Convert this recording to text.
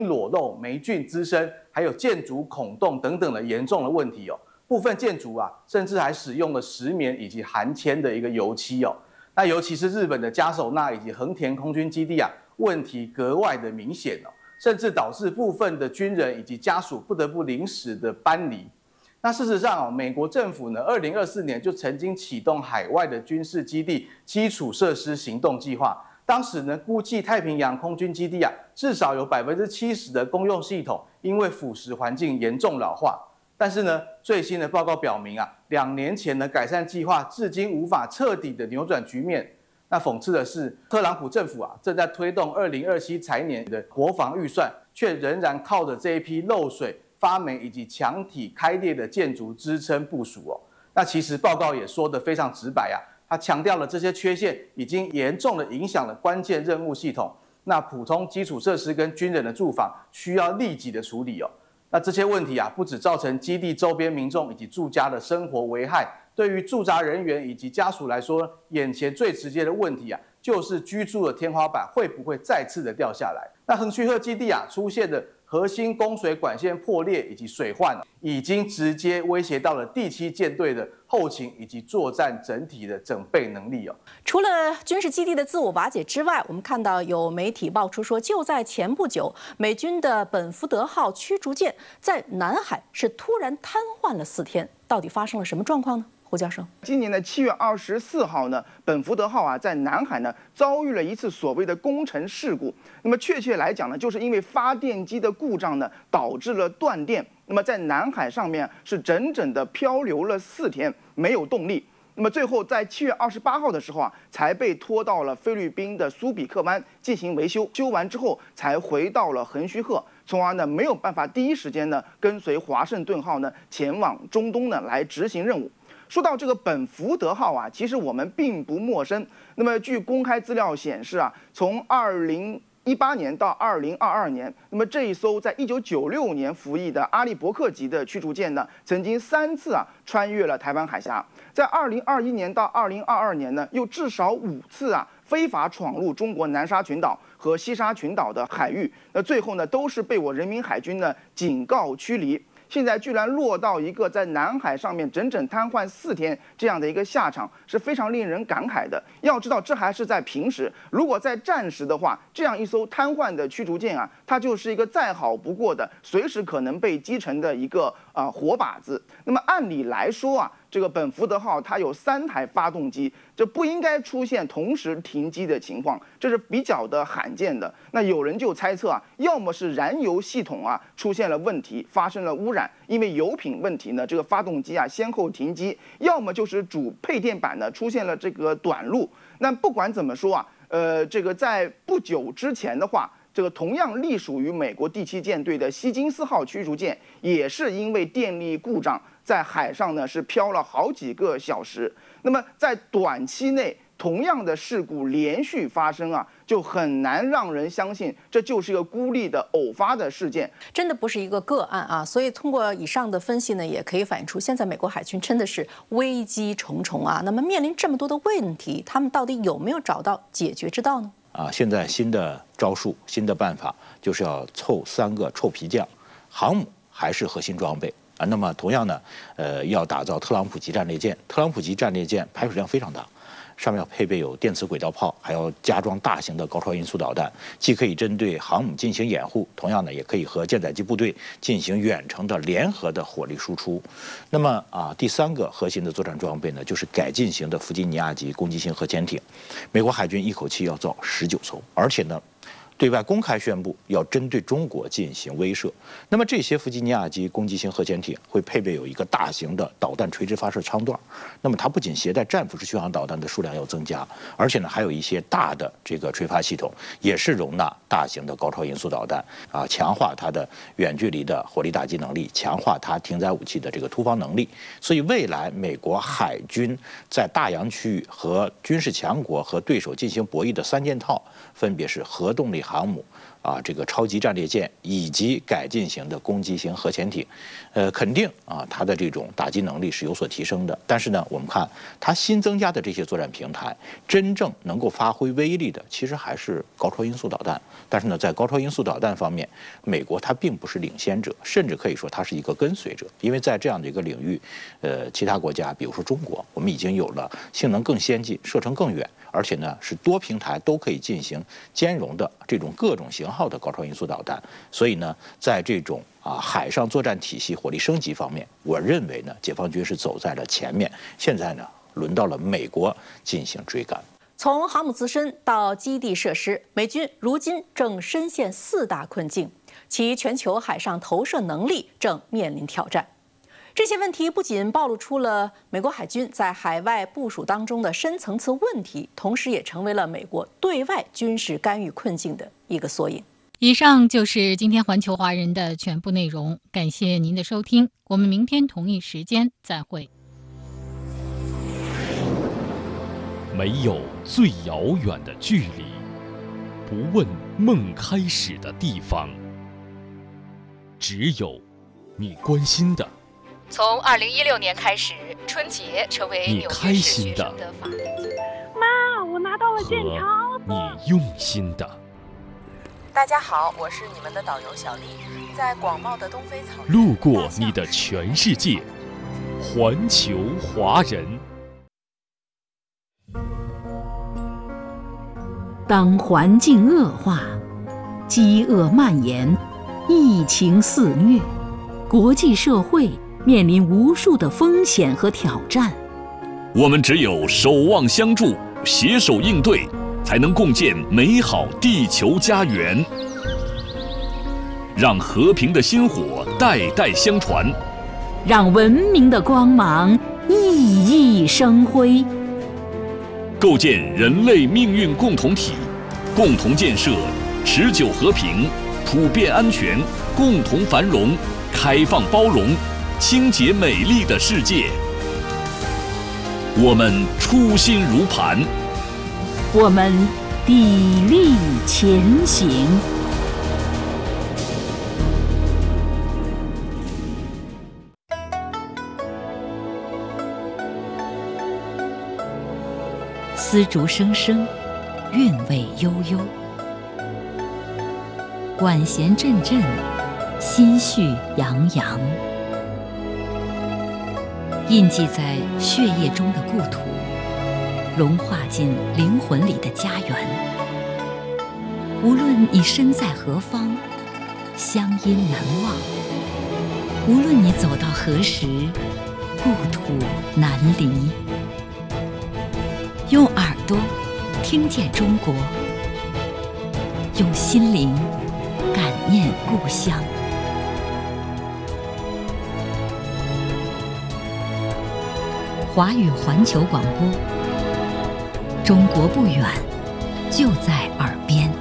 裸露、霉菌滋生，还有建筑孔洞等等的严重的问题哦。部分建筑啊，甚至还使用了石棉以及含铅的一个油漆哦。那尤其是日本的嘉手纳以及横田空军基地啊，问题格外的明显哦，甚至导致部分的军人以及家属不得不临时的搬离。那事实上哦，美国政府呢，2024年就曾经启动海外的军事基地基础设施行动计划。当时呢，估计太平洋空军基地啊，至少有70%的公用系统因为腐蚀环境严重老化。但是呢，最新的报告表明啊，2年前的改善计划至今无法彻底的扭转局面。那讽刺的是，特朗普政府啊，正在推动2027财年的国防预算，却仍然靠着这一批漏水、发霉以及墙体开裂的建筑支撑部署哦。那其实报告也说得非常直白啊，他强调了这些缺陷已经严重的影响了关键任务系统。那普通基础设施跟军人的住房需要立即的处理哦。那这些问题啊，不只造成基地周边民众以及住家的生活危害，对于驻扎人员以及家属来说，眼前最直接的问题啊，就是居住的天花板会不会再次的掉下来？那横须贺基地啊出现的核心供水管线破裂以及水患，已经直接威胁到了第7舰队的后勤以及作战整体的整备能力哦。 除了军事基地的自我瓦解之外，我们看到有媒体爆出说，就在前不久，美军的本福德号驱逐舰在南海是突然瘫痪了4天，到底发生了什么状况呢？胡教授， 今年的7月24号呢，本福德号啊在南海呢遭遇了一次所谓的工程事故。那么确切来讲呢，就是因为发电机的故障呢导致了断电。那么在南海上面是整整的漂流了4天，没有动力。那么最后在7月28号的时候啊，才被拖到了菲律宾的苏比克湾进行维修，修完之后才回到了横须贺，从而呢没有办法第一时间呢跟随华盛顿号呢前往中东呢来执行任务。说到这个本福德号啊，其实我们并不陌生。那么据公开资料显示啊，从2018年到2022年，那么这一艘在1996年服役的阿利伯克级的驱逐舰呢，曾经3次啊穿越了台湾海峡。在2021年到2022年呢，又至少5次啊非法闯入中国南沙群岛和西沙群岛的海域。那最后呢，都是被我人民海军呢警告驱离。现在居然落到一个在南海上面整整瘫痪4天这样的一个下场，是非常令人感慨的。要知道，这还是在平时，如果在战时的话，这样一艘瘫痪的驱逐舰啊，它就是一个再好不过的，随时可能被击沉的一个活靶子。那么按理来说啊，这个本福德号它有3台发动机，这不应该出现同时停机的情况，这是比较的罕见的。那有人就猜测啊，要么是燃油系统啊出现了问题，发生了污染，因为油品问题呢，这个发动机啊先后停机；要么就是主配电板呢出现了这个短路。那不管怎么说啊，这个在不久之前的话，这个同样隶属于美国第7舰队的希金斯号驱逐舰，也是因为电力故障，在海上呢是漂了好几个小时。那么在短期内，同样的事故连续发生啊，就很难让人相信这就是一个孤立的偶发的事件， 真的不是一个个案啊。所以通过以上的分析呢，也可以反映出现在美国海军真的是危机重重啊。那么面临这么多的问题，他们到底有没有找到解决之道呢？ 现在新的招数、新的办法，就是要凑3个臭皮匠，航母还是核心装备啊。那么同样呢，要打造特朗普级战列舰。特朗普级战列舰排水量非常大，上面要配备有电磁轨道炮，还要加装大型的高超音速导弹，既可以针对航母进行掩护，同样呢，也可以和舰载机部队进行远程的联合的火力输出。那么第3个核心的作战装备呢，就是改进型的弗吉尼亚级攻击型核潜艇。美国海军一口气要造19艘，而且呢，对外公开宣布要针对中国进行威慑。那么这些弗吉尼亚级攻击型核潜艇会配备有一个大型的导弹垂直发射舱段，那么它不仅携带战斧式巡航导弹的数量要增加，而且呢还有一些大的这个垂发系统，也是容纳大型的高超音速导弹强化它的远距离的火力打击能力，强化它停载武器的这个突防能力。所以未来美国海军在大洋区域和军事强国和对手进行博弈的3件套，分别是核动力航母、 这个超级战列舰以及改进型的攻击型核潜艇，肯定它的这种打击能力是有所提升的。但是呢，我们看它新增加的这些作战平台，真正能够发挥威力的，其实还是高超音速导弹。但是呢，在高超音速导弹方面，美国它并不是领先者，甚至可以说它是一个跟随者。因为在这样的一个领域，其他国家，比如说中国，我们已经有了性能更先进、射程更远，而且呢是多平台都可以进行兼容的这种各种型号的高超音速导弹。所以呢，在这种海上作战体系火力升级方面，我认为呢，解放军是走在了前面。现在呢，轮到了美国进行追赶。 从航母自身到基地设施，美军如今正深陷4大困境，其全球海上投射能力正面临挑战。这些问题不仅暴露出了美国海军在海外部署当中的深层次问题，同时也成为了美国对外军事干预困境的一个缩影。 以上就是今天环球华人的全部内容，感谢您的收听，我们明天同一时间再会。 没有最遥远的距离，不问梦开始的地方，只有你关心的。 从2016年开始，春节成为你开心的。 妈，我拿到了剑桥。 你用心的。 大家好，我是你们的导游小丽，在广袤的东非草原， 路过你的全世界，环球华人。 当环境恶化，饥饿蔓延，疫情肆虐，国际社会面临无数的风险和挑战。 我们只有守望相助，携手应对，才能共建美好地球家园。让和平的薪火代代相传， 让文明的光芒熠熠生辉。 构建人类命运共同体，共同建设持久和平、普遍安全、共同繁荣、开放包容、清洁美丽的世界。我们初心如磐， 我们砥砺前行。丝竹声声，韵味悠悠；管弦阵阵，心绪洋洋。印记在血液中的故土，融化进灵魂里的家园。无论你身在何方，乡音难忘；无论你走到何时，故土难离。用耳朵听见中国，用心灵感念故乡。华语环球广播，中国不远，就在耳边。